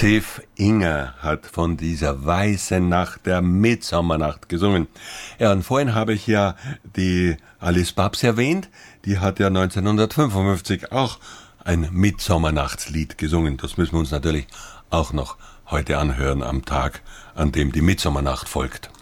Zef Inger hat von dieser weißen Nacht, der Mitsommernacht, gesungen. Ja, und vorhin habe ich ja die Alice Babs erwähnt. Die hat ja 1955 auch ein Mitsommernachtslied gesungen. Das müssen wir uns natürlich auch noch heute anhören, am Tag, an dem die Mitsommernacht folgt.